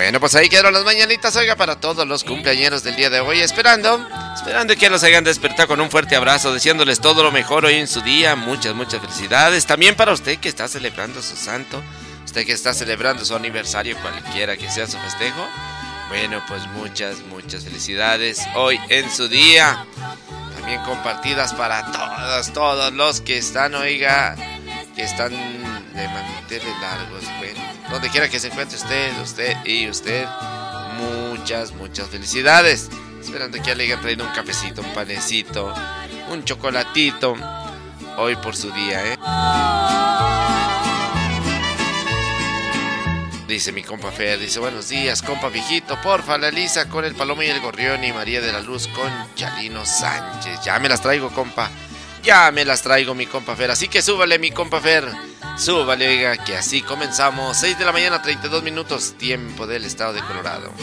Bueno, pues ahí quedaron las mañanitas, oiga, para todos los cumpleañeros del día de hoy, esperando que los hayan despertado con un fuerte abrazo, deseándoles todo lo mejor hoy en su día, muchas felicidades. También para usted que está celebrando su santo, usted que está celebrando su aniversario, cualquiera que sea su festejo, bueno, pues muchas felicidades hoy en su día. También compartidas para todos los que están, oiga, que están de manteles largos, bueno, donde quiera que se encuentre usted, muchas felicidades. Esperando que ya le hayan traído un cafecito, un panecito, un chocolatito, hoy por su día, Dice mi compa Fer, dice, buenos días, compa viejito, porfa, la Lisa con el Palomo y el Gorrión y María de la Luz con Chalino Sánchez. Ya me las traigo, compa. Ya me las traigo, mi compa Fer. Así que súbale, mi compa Fer. Súbale, oiga, que así comenzamos. 6 de la mañana, 32 minutos, tiempo del estado de Colorado.